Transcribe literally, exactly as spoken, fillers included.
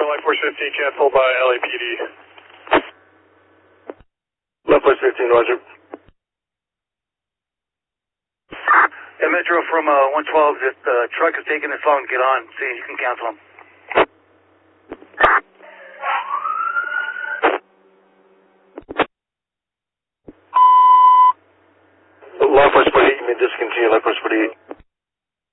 Light Force fifteen canceled by L A P D. Light Force fifteen, roger. Hey, Metro from uh, one twelve, if the truck is taking this long, get on, see if you can cancel them. Light Force forty-eight, you may discontinue Light Force forty-eight.